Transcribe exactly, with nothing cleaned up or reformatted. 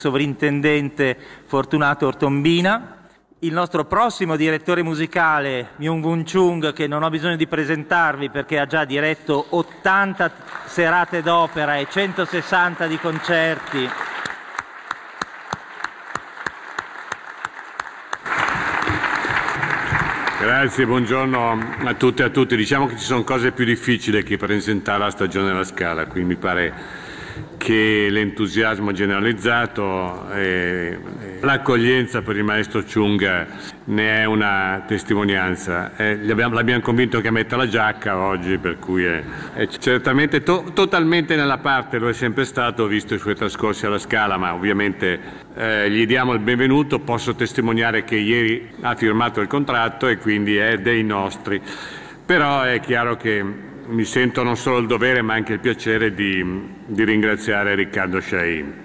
sovrintendente Fortunato Ortombina, il nostro prossimo direttore musicale Myung-Whun Chung, che non ho bisogno di presentarvi perché ha già diretto ottanta serate d'opera e centosessanta di concerti. Grazie, buongiorno a tutte e a tutti. Diciamo che ci sono cose più difficili che presentare la stagione della Scala, quindi mi pare che l'entusiasmo generalizzato e l'accoglienza per il maestro Chung ne è una testimonianza. Eh, l'abbiamo convinto che metta la giacca oggi, per cui è, è certamente to- totalmente nella parte, lo è sempre stato, visto i suoi trascorsi alla Scala, ma ovviamente eh, gli diamo il benvenuto. Posso testimoniare che ieri ha firmato il contratto e quindi è dei nostri. Però è chiaro che mi sento non solo il dovere ma anche il piacere di, di ringraziare Riccardo Chailly.